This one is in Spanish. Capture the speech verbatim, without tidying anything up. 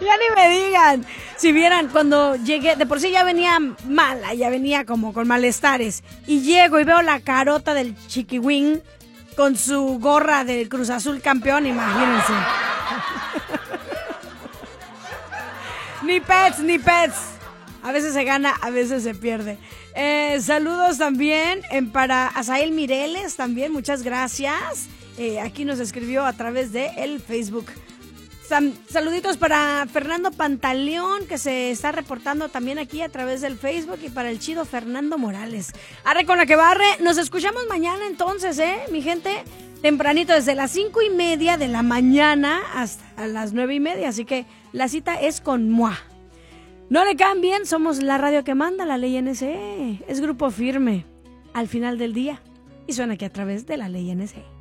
Ya ni me digan. Si vieran, cuando llegué, de por sí ya venía mala, ya venía como con malestares. Y llego y veo la carota del Chiquiwing con su gorra del Cruz Azul campeón, imagínense. Ni pets, ni pets. A veces se gana, a veces se pierde. Eh, saludos también eh, para Asael Mireles, también, muchas gracias. Eh, aquí nos escribió a través de el Facebook. Sam, saluditos para Fernando Pantaleón, que se está reportando también aquí a través del Facebook, y para el chido Fernando Morales. Arre con la que barre. Nos escuchamos mañana entonces, ¿eh? Mi gente, tempranito, desde las cinco y media de la mañana hasta las nueve y media. Así que la cita es con Mua. No le cambien, somos la radio que manda, la Ley N S E. Es grupo firme al final del día y suena aquí a través de la Ley N S E.